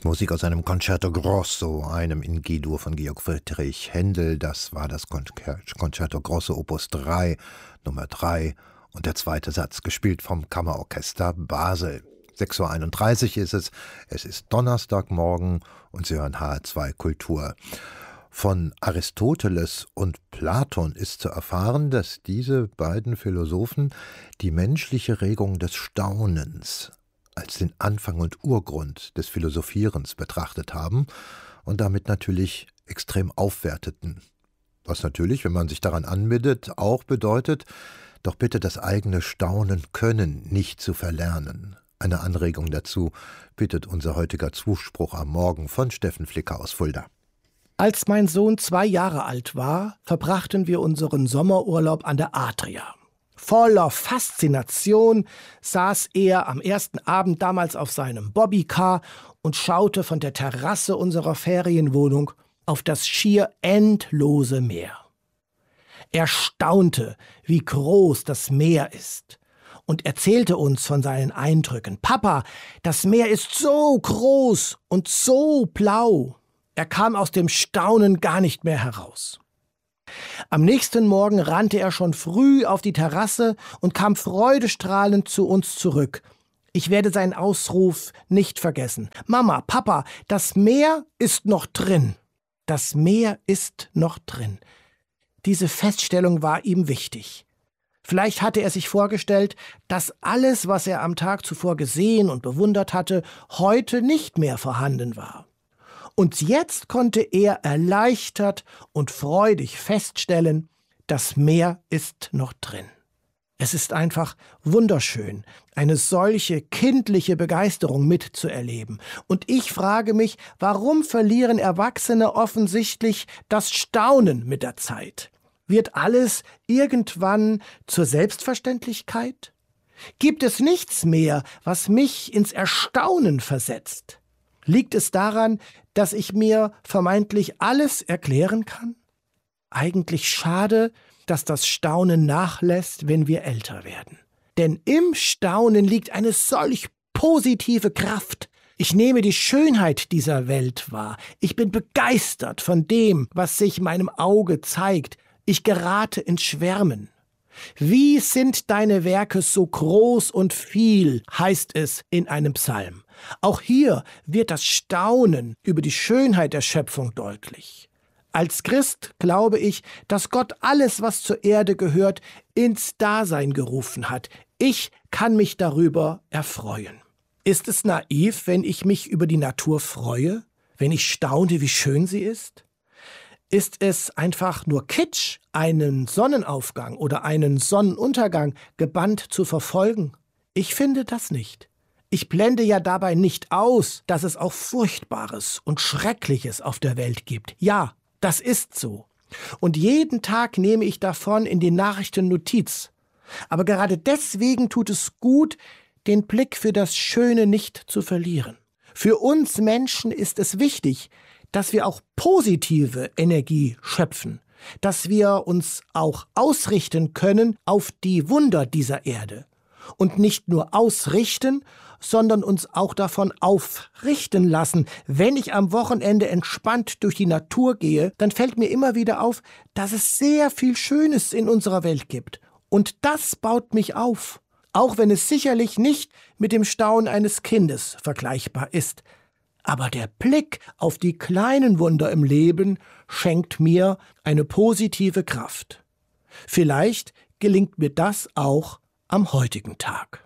Musik aus einem Concerto Grosso, einem in G-Dur von Georg Friedrich Händel. Das war das Concerto Grosso Opus 3, Nummer 3 und der zweite Satz, gespielt vom Kammerorchester Basel. 6:31 Uhr ist es. Es ist Donnerstagmorgen und Sie hören HR2 Kultur. Von Aristoteles und Platon ist zu erfahren, dass diese beiden Philosophen die menschliche Regung des Staunens als den Anfang und Urgrund des Philosophierens betrachtet haben und damit natürlich extrem aufwerteten. Was natürlich, wenn man sich daran anbindet, auch bedeutet, doch bitte das eigene Staunen können nicht zu verlernen. Eine Anregung dazu bittet unser heutiger Zuspruch am Morgen von Steffen Flicker aus Fulda. Als mein Sohn 2 Jahre alt war, verbrachten wir unseren Sommerurlaub an der Adria. Voller Faszination saß er am ersten Abend damals auf seinem Bobbycar und schaute von der Terrasse unserer Ferienwohnung auf das schier endlose Meer. Er staunte, wie groß das Meer ist und erzählte uns von seinen Eindrücken. »Papa, das Meer ist so groß und so blau.« Er kam aus dem Staunen gar nicht mehr heraus. Am nächsten Morgen rannte er schon früh auf die Terrasse und kam freudestrahlend zu uns zurück. Ich werde seinen Ausruf nicht vergessen. »Mama, Papa, das Meer ist noch drin. Das Meer ist noch drin.« Diese Feststellung war ihm wichtig. Vielleicht hatte er sich vorgestellt, dass alles, was er am Tag zuvor gesehen und bewundert hatte, heute nicht mehr vorhanden war. Und jetzt konnte er erleichtert und freudig feststellen, das Meer ist noch drin. Es ist einfach wunderschön, eine solche kindliche Begeisterung mitzuerleben. Und ich frage mich, warum verlieren Erwachsene offensichtlich das Staunen mit der Zeit? Wird alles irgendwann zur Selbstverständlichkeit? Gibt es nichts mehr, was mich ins Erstaunen versetzt? Liegt es daran, dass ich mir vermeintlich alles erklären kann? Eigentlich schade, dass das Staunen nachlässt, wenn wir älter werden. Denn im Staunen liegt eine solch positive Kraft. Ich nehme die Schönheit dieser Welt wahr. Ich bin begeistert von dem, was sich meinem Auge zeigt. Ich gerate ins Schwärmen. Wie sind deine Werke so groß und viel, heißt es in einem Psalm. Auch hier wird das Staunen über die Schönheit der Schöpfung deutlich. Als Christ glaube ich, dass Gott alles, was zur Erde gehört, ins Dasein gerufen hat. Ich kann mich darüber erfreuen. Ist es naiv, wenn ich mich über die Natur freue, wenn ich staune, wie schön sie ist? Ist es einfach nur Kitsch, einen Sonnenaufgang oder einen Sonnenuntergang gebannt zu verfolgen? Ich finde das nicht. Ich blende ja dabei nicht aus, dass es auch Furchtbares und Schreckliches auf der Welt gibt. Ja, das ist so. Und jeden Tag nehme ich davon in den Nachrichten Notiz. Aber gerade deswegen tut es gut, den Blick für das Schöne nicht zu verlieren. Für uns Menschen ist es wichtig, dass wir auch positive Energie schöpfen, dass wir uns auch ausrichten können auf die Wunder dieser Erde. Und nicht nur ausrichten, sondern uns auch davon aufrichten lassen. Wenn ich am Wochenende entspannt durch die Natur gehe, dann fällt mir immer wieder auf, dass es sehr viel Schönes in unserer Welt gibt. Und das baut mich auf, auch wenn es sicherlich nicht mit dem Staunen eines Kindes vergleichbar ist. Aber der Blick auf die kleinen Wunder im Leben schenkt mir eine positive Kraft. Vielleicht gelingt mir das auch am heutigen Tag.